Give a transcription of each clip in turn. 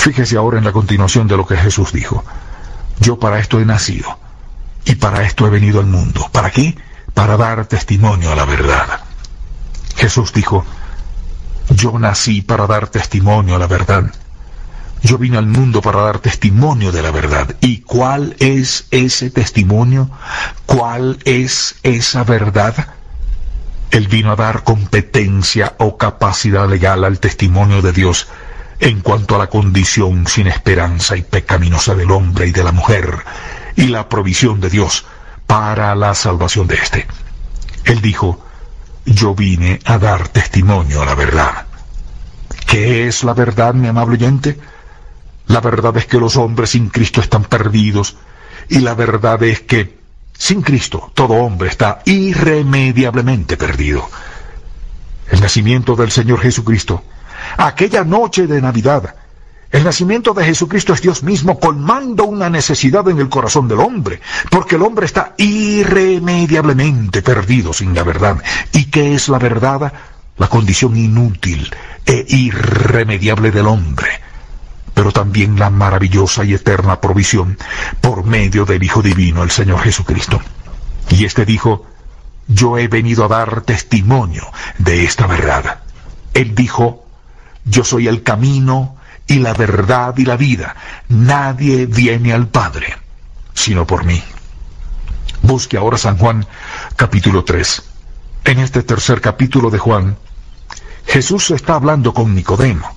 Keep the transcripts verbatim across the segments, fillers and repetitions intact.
Fíjese ahora en la continuación de lo que Jesús dijo. Yo para esto he nacido, y para esto he venido al mundo. ¿Para qué? Para dar testimonio a la verdad. Jesús dijo, yo nací para dar testimonio a la verdad. Yo vine al mundo para dar testimonio de la verdad. ¿Y cuál es ese testimonio? ¿Cuál es esa verdad? Él vino a dar competencia o capacidad legal al testimonio de Dios en cuanto a la condición sin esperanza y pecaminosa del hombre y de la mujer, y la provisión de Dios para la salvación de éste. Él dijo, yo vine a dar testimonio a la verdad. ¿Qué es la verdad, mi amable oyente? La verdad es que los hombres sin Cristo están perdidos, y la verdad es que sin Cristo todo hombre está irremediablemente perdido. El nacimiento del Señor Jesucristo, aquella noche de Navidad, el nacimiento de Jesucristo es Dios mismo colmando una necesidad en el corazón del hombre, porque el hombre está irremediablemente perdido sin la verdad. ¿Y qué es la verdad? La condición inútil e irremediable del hombre, pero también la maravillosa y eterna provisión por medio del Hijo Divino, el Señor Jesucristo. Y este dijo, yo he venido a dar testimonio de esta verdad. Él dijo, yo soy el camino y la verdad y la vida. Nadie viene al Padre sino por mí. Busque ahora San Juan capítulo tres. En este tercer capítulo de Juan, Jesús está hablando con Nicodemo.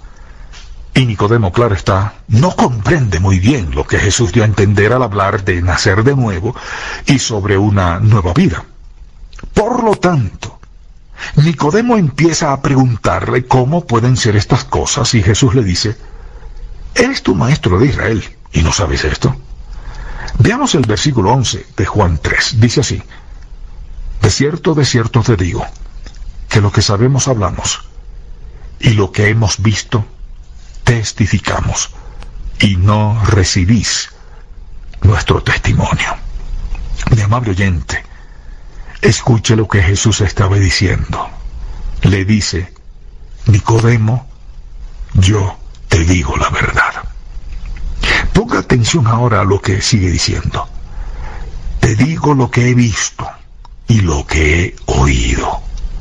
Y Nicodemo, claro está, no comprende muy bien lo que Jesús dio a entender al hablar de nacer de nuevo y sobre una nueva vida. Por lo tanto, Nicodemo empieza a preguntarle cómo pueden ser estas cosas y Jesús le dice, ¿eres tú maestro de Israel y no sabes esto? Veamos el versículo once de Juan tres. Dice así, de cierto, de cierto te digo, que lo que sabemos hablamos y lo que hemos visto testificamos, y no recibís nuestro testimonio. Mi amable oyente, escuche lo que Jesús estaba diciendo. Le dice, Nicodemo, yo te digo la verdad. Ponga atención ahora a lo que sigue diciendo. Te digo lo que he visto y lo que he oído.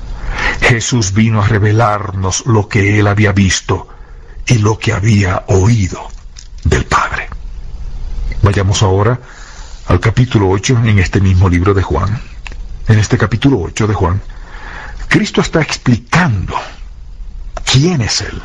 Jesús vino a revelarnos lo que él había visto y lo que había oído del Padre. Vayamos ahora al capítulo ocho en este mismo libro de Juan. En este capítulo ocho de Juan, Cristo está explicando quién es Él.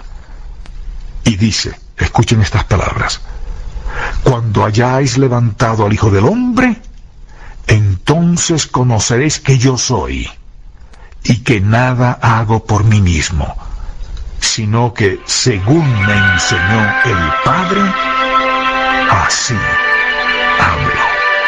Y dice, escuchen estas palabras, cuando hayáis levantado al Hijo del Hombre, entonces conoceréis que yo soy, y que nada hago por mí mismo, sino que según me enseñó el Padre, así hablo.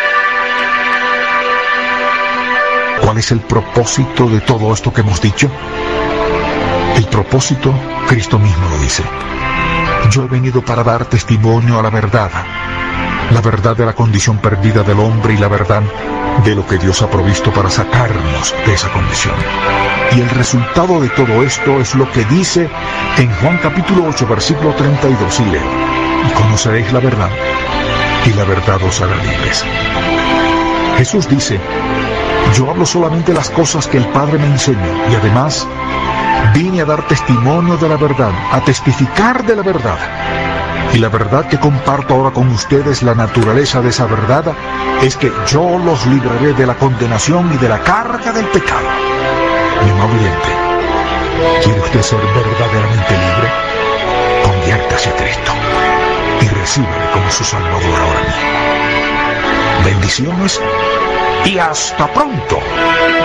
¿Cuál es el propósito de todo esto que hemos dicho? El propósito, Cristo mismo lo dice. Yo he venido para dar testimonio a la verdad, la verdad de la condición perdida del hombre y la verdad de lo que Dios ha provisto para sacarnos de esa condición. Y el resultado de todo esto es lo que dice en Juan capítulo ocho, versículo treinta y dos, y lee, y conoceréis la verdad, y la verdad os hará libres. Jesús dice, yo hablo solamente las cosas que el Padre me enseñó, y además vine a dar testimonio de la verdad, a testificar de la verdad. Y la verdad que comparto ahora con ustedes, la naturaleza de esa verdad, es que yo los libraré de la condenación y de la carga del pecado. Mi amable oyente, ¿quiere usted ser verdaderamente libre? Conviértase a Cristo y recíbale como su Salvador ahora mismo. Bendiciones y hasta pronto.